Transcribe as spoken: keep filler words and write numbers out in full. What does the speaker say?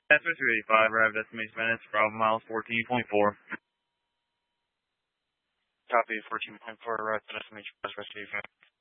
Passenger two eighty-five, arrived destination minutes, Bravo miles fourteen point four. Copy, fourteen point four, arrived destination, rest of you.